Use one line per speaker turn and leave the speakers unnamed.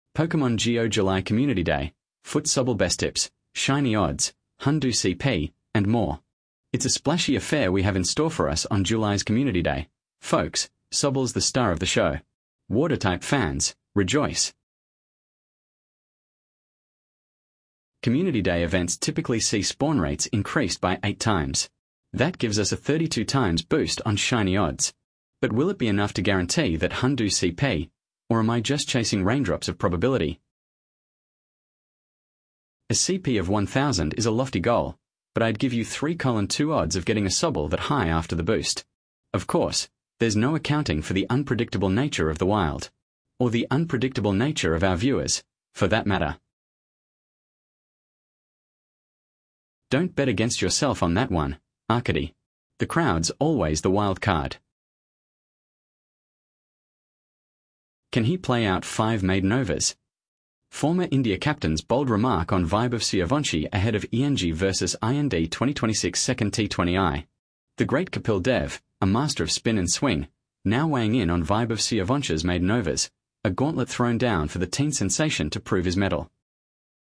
Pokemon Geo July Community Day, Foot Sobble Best Tips, Shiny Odds, Hundu CP, and more. It's a splashy affair we have in store for us on July's Community Day. Folks, Sobble's the star of the show. Water-type fans, rejoice. Community Day events typically see spawn rates increased by 8 times. That gives us a 32 times boost on shiny odds. But will it be enough to guarantee that Hundu CP, or am I just chasing raindrops of probability? A CP of 1000 is a lofty goal, but I'd give you 3:2 odds of getting a Sobble that high after the boost. Of course, there's no accounting for the unpredictable nature of the wild, or the unpredictable nature of our viewers, for that matter. Don't bet against yourself on that one, Arcady. The crowd's always the wild card. Can he play out 5 maiden overs? Former India captain's bold remark on Vaibhav Suryavanshi ahead of ENG vs IND 2026 second T20I. The great Kapil Dev, a master of spin and swing, now weighing in on Vaibhav Suryavansh's maiden overs, a gauntlet thrown down for the teen sensation to prove his mettle.